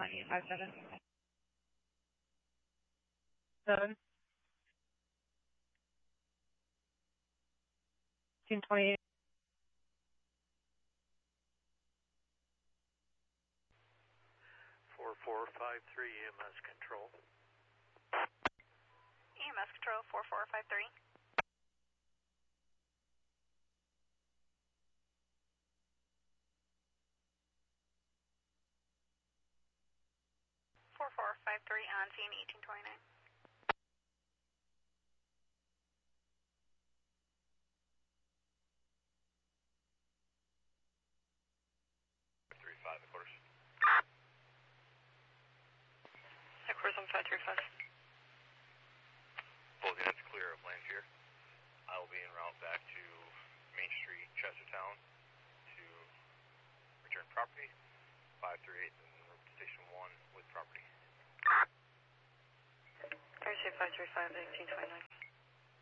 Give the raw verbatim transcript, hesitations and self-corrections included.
five seven. Seven. Team twenty-eight. four four five three E M S control. E M S control four four five three. four four five three on scene eighteen twenty-nine. three five, of course. Of course, I'm five three five. Both units clear of Langier. I will be en route back to Main Street, Chestertown to return property. five three eight and Station one with property. Thursday five three five, eighteen twenty-nine.